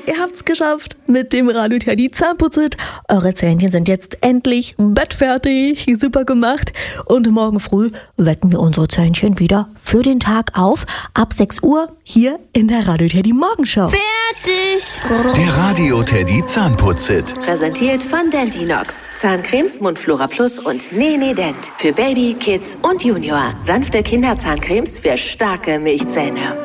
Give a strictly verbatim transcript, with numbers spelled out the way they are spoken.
ihr habt's geschafft mit dem Radio Teddy Zahnputzit. Eure Zähnchen sind jetzt endlich bettfertig, super gemacht. Und morgen früh wecken wir unsere Zähnchen wieder für den Tag auf. Ab sechs Uhr hier in der Radio Teddy Morgenshow. Fertig! Der Radio Teddy Zahnputzit. Präsentiert von Dentinox. Zahncremes, Mundflora Plus und Nene Dent. Für Baby, Kids und Junior. Sanfte Kinderzahncremes für starke Milchzähne.